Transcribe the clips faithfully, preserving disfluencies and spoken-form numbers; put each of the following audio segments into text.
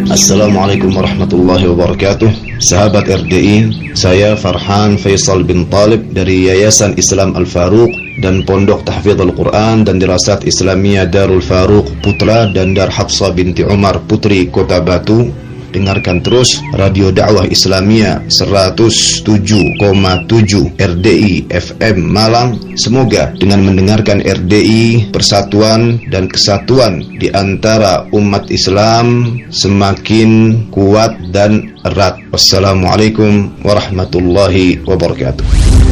Assalamualaikum warahmatullahi wabarakatuh. Sahabat R D I, saya Farhan Faisal bin Talib dari Yayasan Islam Al-Faruq dan Pondok Tahfidzul Quran dan Dirasat Islamiyah Darul Faruq Putra dan Dar Hafsah binti Umar Putri Kota Batu. Dengarkan terus Radio Dakwah Islamiyah seratus tujuh koma tujuh R D I F M Malang. Semoga dengan mendengarkan R D I, persatuan dan kesatuan di antara umat Islam semakin kuat dan erat. Wassalamualaikum warahmatullahi wabarakatuh.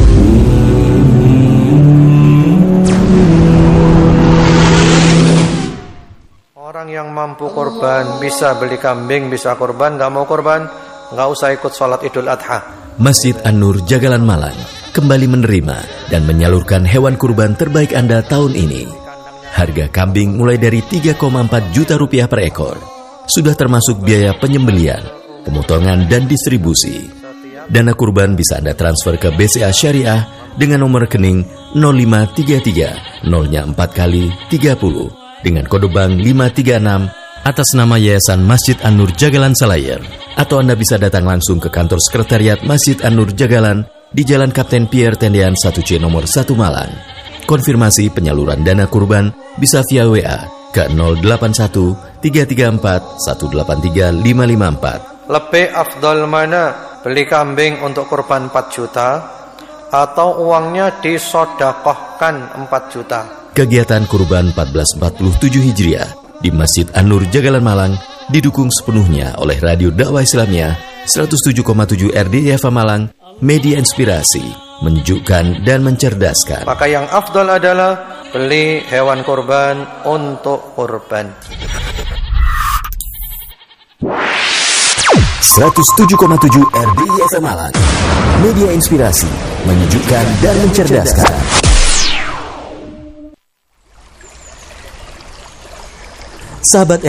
Orang yang mampu korban, bisa beli kambing, bisa korban, gak mau korban, gak usah ikut sholat Idul Adha. Masjid An-Nur Jagalan Malang kembali menerima dan menyalurkan hewan kurban terbaik Anda tahun ini. Harga kambing mulai dari tiga koma empat juta rupiah per ekor. Sudah termasuk biaya penyembelian, pemotongan dan distribusi. Dana kurban bisa Anda transfer ke B C A Syariah dengan nomor rekening nol lima tiga tiga nolnya empat kali tiga puluh. Dengan kode bank lima tiga enam atas nama Yayasan Masjid An-Nur Jagalan Selayar. Atau Anda bisa datang langsung ke kantor sekretariat Masjid An-Nur Jagalan di Jalan Kapten Pierre Tendean satu C nomor satu Malang. Konfirmasi penyaluran dana kurban bisa via W A ke nol delapan satu tiga tiga empat satu delapan tiga lima lima empat. Lebih afdal mana? Beli kambing untuk kurban empat juta atau uangnya disodakohkan empat juta? Kegiatan kurban seribu empat ratus empat puluh tujuh Hijriah di Masjid An-Nur Jagalan Malang didukung sepenuhnya oleh Radio Dakwah Islamiyah seratus tujuh koma tujuh R D I F M Malang, media inspirasi, menyejukkan dan mencerdaskan. Maka yang afdal adalah beli hewan kurban untuk kurban. seratus tujuh koma tujuh R D I F M Malang, media inspirasi, menyejukkan dan mencerdaskan. Sahabat